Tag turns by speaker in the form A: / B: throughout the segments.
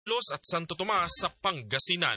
A: Los at Santo Tomas sa Pangasinan.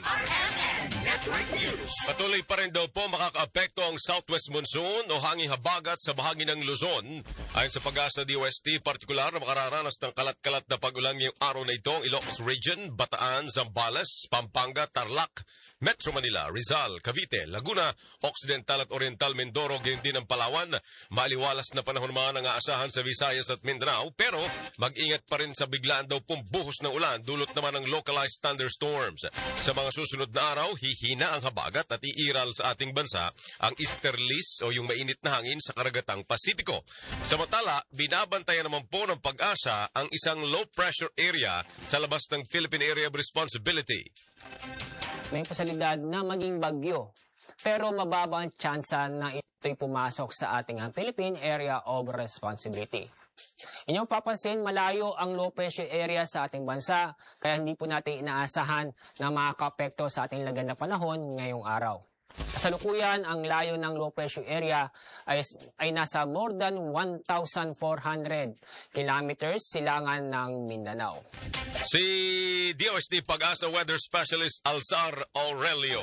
B: Patuloy pa rin daw po makakaapekto ang southwest monsoon o hanging habagat sa bahagi ng Luzon. Ayon sa Pag-asa DOST, partikular na makararanas ng kalat-kalat na pag-ulan ngayong araw na ito ang Ilocos Region, Bataan, Zambales, Pampanga, Tarlac, Metro Manila, Rizal, Cavite, Laguna, Occidental at Oriental Mindoro, gayon din ang Palawan. Maliwalas na panahon naman ang aasahan sa Visayas at Mindanao, pero mag-ingat pa rin sa biglaan daw pong buhos ng ulan, dulot naman ng localized thunderstorms. Sa mga susunod na araw, hihina ang habagat at iiral sa ating bansa ang easterlies o yung mainit na hangin sa karagatang Pasipiko. Samantala, binabantayan naman po ng Pag-asa ang isang low-pressure area sa labas ng Philippine Area of Responsibility.
C: May posibilidad na maging bagyo, pero mababa ang tsansa na ito'y pumasok sa ating Philippine Area of Responsibility. Inyong papansin, malayo ang low pressure area sa ating bansa, kaya hindi po natin inaasahan na makaka-apekto sa ating lagyan na panahon ngayong araw. Kasalukuyan, ang layo ng low pressure area ay nasa more than 1,400 kilometers silangan ng Mindanao.
B: Si DOST Pag-asa Weather Specialist Alzar Aurelio.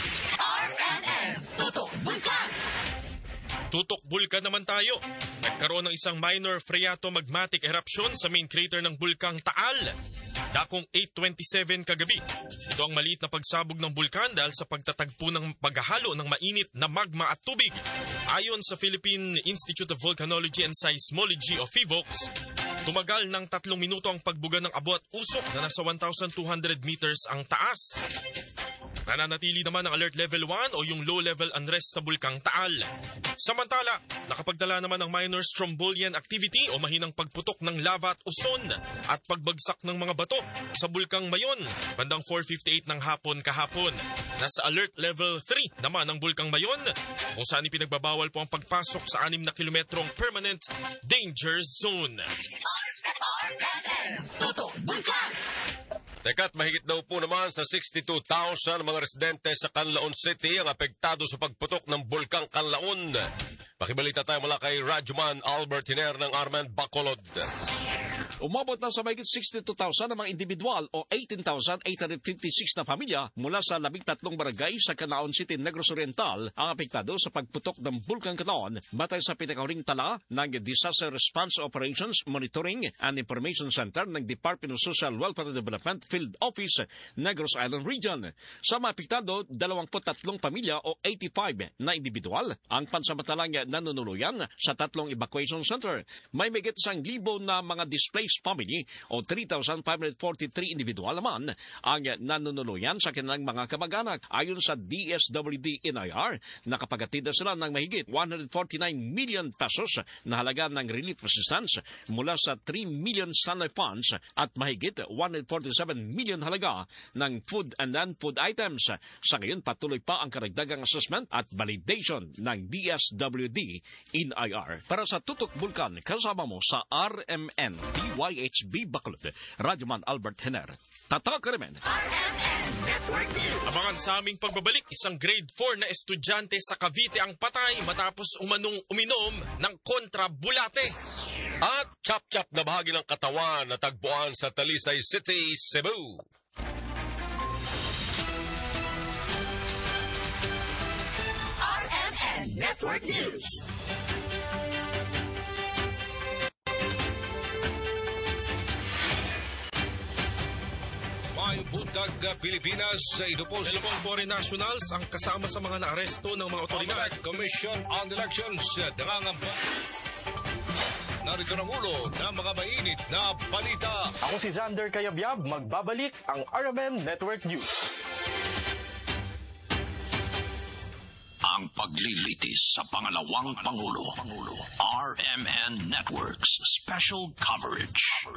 D: RMN Tutok Bulkan.
A: Tutok bulkan naman tayo. Nagkaroon ng isang minor phreatomagmatic eruption sa main crater ng Bulkang Taal. Dakong 8:27 kagabi. Ito ang maliit na pagsabog ng bulkan dahil sa pagtatagpo ng paghahalo ng mainit na magma at tubig. Ayon sa Philippine Institute of Volcanology and Seismology o PHIVOLCS, tumagal ng 3 minuto ang pagbuga ng abo at usok na nasa 1,200 meters ang taas. Nananatili naman ang Alert Level 1 o yung Low Level Unrest sa Bulkang Taal. Samantala, nakapagdala naman ng minor strombolian activity o mahinang pagputok ng lava at uson at pagbagsak ng mga bato sa Bulkang Mayon bandang 4:58 ng hapon kahapon. Nasa Alert Level 3 naman ang Bulkang Mayon kung saan ipinagbabawal po ang pagpasok sa 6 na kilometrong Permanent Danger Zone.
B: Teka't mahigit daw po naman sa 62,000 mga residente sa Canlaon City ang apektado sa pagputok ng Bulkang Canlaon. Pakibalita tayo mula kay Radyoman Albert Hiner ng Armand Bacolod.
E: Umabot na sa mahigit 62,000 na mga individual o 18,856 na pamilya mula sa 13 barangay sa Canlaon City, Negros Oriental ang apektado sa pagputok ng Bulkang Canlaon batay sa pinakahuling tala ng Disaster Response Operations Monitoring and Information Center ng Department of Social Welfare and Development Field Office, Negros Island Region. Sa mga apektado, 23 pamilya o 85 na individual ang pansamantalang nanunuluyan sa 3 evacuation center. May mahigit 1,000 na mga displaced family o 3,543 individual naman ang nanunuluyan sa kanilang mga kamag-anak. Ayon sa DSWD-NIR, nakapagatid na sila ng mahigit 149 million pesos na halaga ng relief assistance mula sa 3 million standby funds at mahigit 147 million halaga ng food and non-food items. Sa ngayon, patuloy pa ang karagdagang assessment at validation ng DSWD-NIR. Para sa Tutok Bulkan, kasama mo sa RMN YHB Bacolod, Radyoman Albert Hiner. Tatak Karimen.
A: Abangan sa aming pagbabalik, isang grade 4 na estudyante sa Cavite ang patay matapos uminom ng kontrabulate.
B: At chap-chap na bahagi ng katawan na tagpuan sa Talisay City, Cebu.
D: RMN Network News.
F: May buntag Pilipinas sa ito po si
A: Dalawang foreign nationals ang kasama sa mga naaresto ng mga otoridad.
F: Commission on Elections nangangampong. Narito ng ulo ng mga mainit na balita.
G: Ako si Xander Kayabyab, magbabalik ang RMN Network News.
H: Ang paglilitis sa pangalawang Pangulo. RMN Network's special coverage.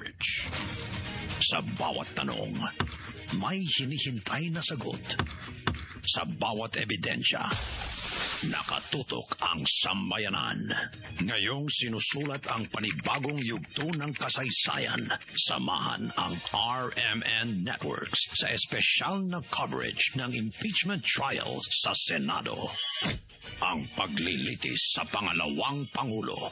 H: Sa bawat tanong, may hinihintay na sagot. Sa bawat ebidensya, Nakatutok ang sambayanan. Ngayong sinusulat ang panibagong yugto ng kasaysayan. Samahan ang RMN Networks sa espesyal na coverage ng impeachment trial sa Senado. Ang paglilitis sa pangalawang Pangulo.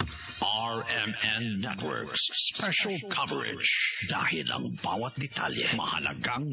H: RMN Networks Special Coverage. Dahil ang bawat detalye mahalagang